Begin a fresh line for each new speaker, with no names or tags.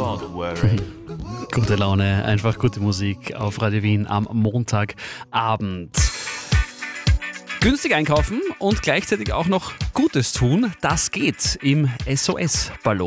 Don't worry.
Gute Laune, einfach gute Musik auf Radio Wien am Montagabend. Günstig einkaufen und gleichzeitig auch noch Gutes tun, das geht im SOS-Ballon.